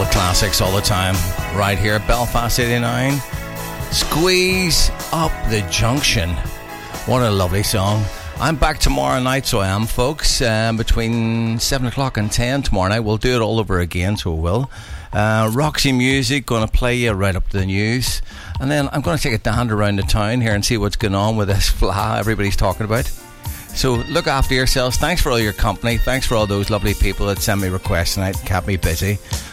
Classics all the time, right here at Belfast 89. Squeeze Up the Junction. What a lovely song. I'm back tomorrow night, so I am, folks, between 7 o'clock and 10 tomorrow night. We'll do it all over again, so we will. Roxy Music, going to play you right up to the news. And then I'm going to take a dander around the town here and see what's going on with this fla everybody's talking about. So look after yourselves. Thanks for all your company. Thanks for all those lovely people that send me requests tonight and kept me busy.